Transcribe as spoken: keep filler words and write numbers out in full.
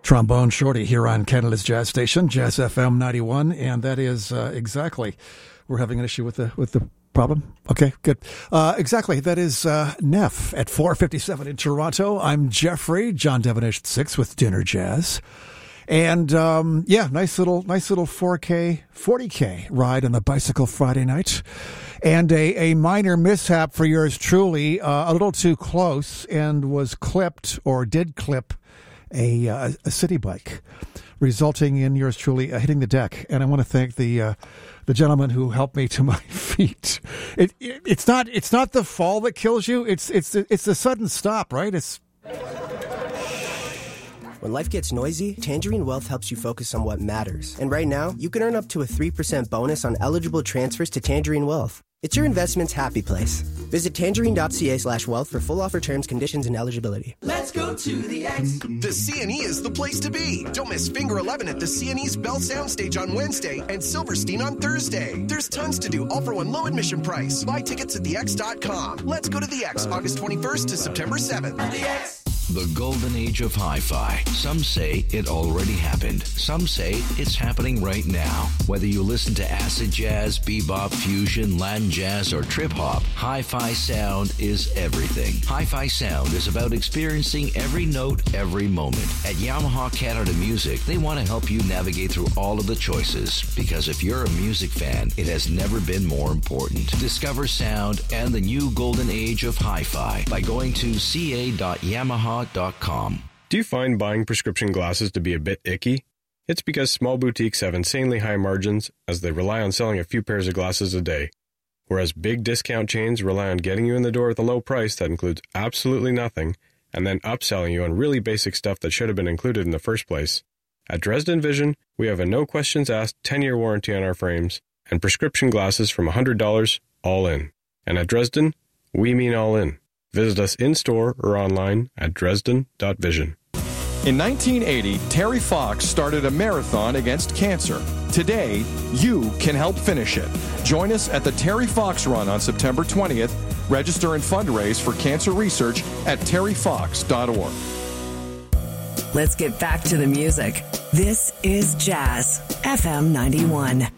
Trombone Shorty here on Canada's Jazz Station, Jazz F M ninety-one, and that is uh, exactly, we're having an issue with the with the problem. Okay, good. Uh, exactly, that is uh, Neff at four fifty-seven in Toronto. I'm Jeffrey, John Devonish at six with Dinner Jazz. And um, yeah, nice little nice little four K, forty K ride on the bicycle Friday night. And a, a minor mishap for yours truly, uh, a little too close, and was clipped, or did clip, a, uh, a city bike, resulting in yours truly uh, hitting the deck. And I want to thank the uh, the gentleman who helped me to my feet. It, it it's not it's not the fall that kills you. It's it's it's the sudden stop, right? It's When life gets noisy, Tangerine Wealth helps you focus on what matters. And right now, you can earn up to a three percent bonus on eligible transfers to Tangerine Wealth. It's your investment's happy place. Visit tangerine.ca slash wealth for full offer terms, conditions, and eligibility. Let's go to the X. The C and E is the place to be. Don't miss Finger eleven at the C and E's Bell Soundstage on Wednesday and Silverstein on Thursday. There's tons to do, all for one low admission price. Buy tickets at the x dot com. Let's go to the X, August twenty-first to September seventh. The X. The golden age of hi-fi. Some say it already happened. Some say it's happening right now. Whether you listen to acid jazz, bebop, fusion, Latin jazz, or trip-hop, hi-fi sound is everything. Hi-fi sound is about experiencing every note, every moment. At Yamaha Canada Music, they want to help you navigate through all of the choices, because if you're a music fan, it has never been more important. Discover sound and the new golden age of hi-fi by going to c a dot yamaha dot com. Do you find buying prescription glasses to be a bit icky? It's because small boutiques have insanely high margins as they rely on selling a few pairs of glasses a day, whereas big discount chains rely on getting you in the door with a low price that includes absolutely nothing and then upselling you on really basic stuff that should have been included in the first place. At Dresden Vision, we have a no questions asked ten-year warranty on our frames and prescription glasses from one hundred dollars all in. And at Dresden, we mean all in. Visit us in-store or online at dresden dot vision. In nineteen eighty, Terry Fox started a marathon against cancer. Today, you can help finish it. Join us at the Terry Fox Run on September twentieth. Register and fundraise for cancer research at terry fox dot org. Let's get back to the music. This is Jazz F M ninety-one.